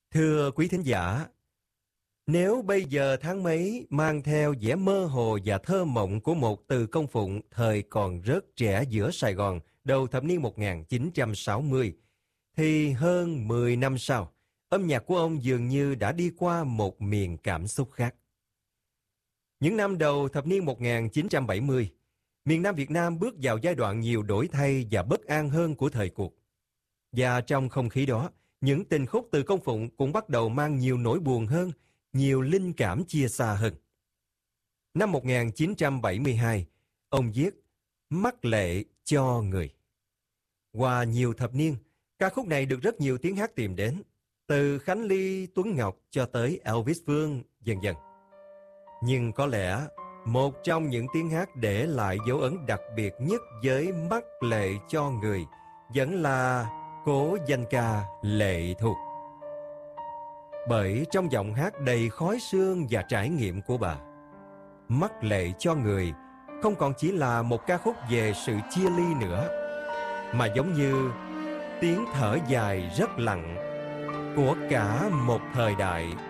Thưa quý thính giả, nếu bây giờ tháng mấy mang theo vẻ mơ hồ và thơ mộng của một Từ Công Phụng thời còn rất trẻ giữa Sài Gòn đầu thập niên 1960, thì hơn 10 năm sau, âm nhạc của ông dường như đã đi qua một miền cảm xúc khác. Những năm đầu thập niên 1970, miền Nam Việt Nam bước vào giai đoạn nhiều đổi thay và bất an hơn của thời cuộc. Và trong không khí đó, những tình khúc Từ Công Phụng cũng bắt đầu mang nhiều nỗi buồn hơn, nhiều linh cảm chia xa hơn. Năm 1972, ông viết Mắt lệ cho người. Qua nhiều thập niên, ca khúc này được rất nhiều tiếng hát tìm đến, từ Khánh Ly, Tuấn Ngọc cho tới Elvis Phương, vân vân. Nhưng có lẽ, một trong những tiếng hát để lại dấu ấn đặc biệt nhất với Mắt lệ cho người vẫn là cố danh ca Lệ Thuộc. Bởi trong giọng hát đầy khói sương và trải nghiệm của bà, Mắt lệ cho người không còn chỉ là một ca khúc về sự chia ly nữa, mà giống như tiếng thở dài rất lặng của cả một thời đại